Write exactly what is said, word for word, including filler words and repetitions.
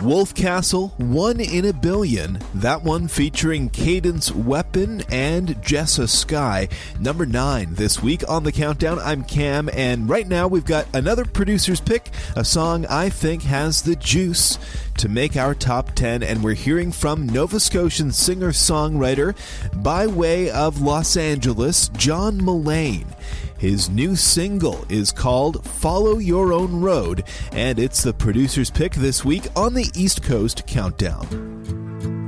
Wolfcastle, One in a Billion. That one featuring Cadence Weapon and Jessa Sky. Number nine this week on the countdown. I'm Cam, and right now we've got another producer's pick, a song I think has the juice to make our top ten, and we're hearing from Nova Scotian singer-songwriter by way of Los Angeles, John Mullane. His new single is called Follow Your Own Road, and it's the producer's pick this week on the East Coast Countdown.